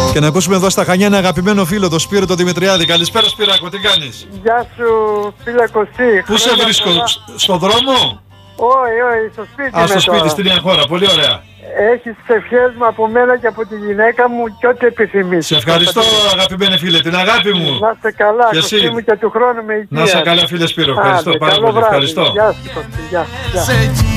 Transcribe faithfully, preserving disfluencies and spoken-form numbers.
Και να ακούσουμε εδώ στα Χανιά ένα αγαπημένο φίλο, το Σπύρο το Δημητριάδη. Καλησπέρα Σπυράκο, τι κάνεις? Γεια σου φίλε Κωστή. Πού σε βρίσκω, στον δρόμο? Όχι, όχι, στο σπίτι. Α, στο σπίτι, στην νέα χώρα, πολύ ωραία. Έχεις τις ευχές μου από μένα και από τη γυναίκα μου και ό,τι επιθυμείς. Σε ευχαριστώ αγαπημένη φίλε, την αγάπη μου. Να είστε καλά, και Κωστή μου, και του χρόνου με υγεία. Να είστε καλά φίλε Σπύρο, ευχαριστώ πάρα πολύ. Ευχαριστώ. Γεια σου Κωστή, γεια.